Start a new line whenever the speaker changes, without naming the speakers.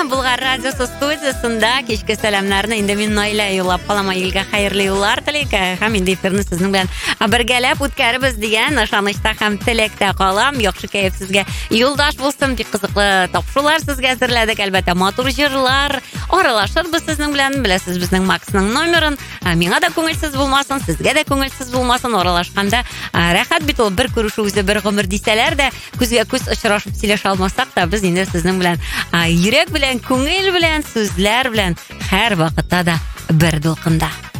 Булгар радиосы студиясында кечке сәламнарны инде мин Наилә юллап калам, илгә хәерле юллар телик һәм инде эфирне сезнең белән бергәләп үткәребез дигән ышанычта һәм теләктә калам. Яхшы кәеф сезгә юлдаш булсын, бик кызыклы тапшырулар сезгә әзерләдек, әлбәттә матур җырлар аралашырбыз сезнең белән. Беләсез безнең Максның номерын. Миңа да күңелсез булмасын, сезгә дә күңелсез булмасын, аралашканда рәхәт бит ул, бер күрешү үзе бер гомер дисәләр дә, күзгә күз очрашып сөйләшә алмасак та, без инде сезнең белән йөрәк белән, күңел белән, сүзләр белән һәр вакытта да бер дулкында.